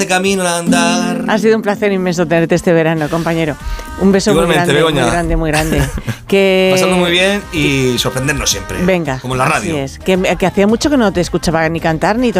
hace camino al andar. Ha sido un placer inmenso tenerte este verano, compañero. Un beso muy grande, Begoña. muy grande, muy grande. Pasarlo muy bien y sorprendernos siempre. Venga, como en la radio. Así es. Que hacía mucho que no te escuchaba ni cantar ni